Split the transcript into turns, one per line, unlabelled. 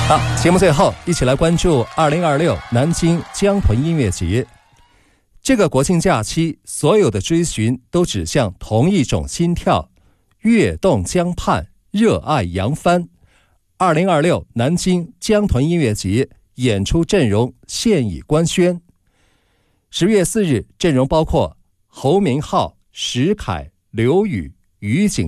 好，节目最后一起来关注2026南京江豚音乐节。这个国庆假期，所有的追寻都指向同一种心跳，跃动江畔，热爱扬帆。2026南京江豚音乐节演出阵容现已官宣。10月4日，阵容包括侯明昊、石凯、刘宇、于景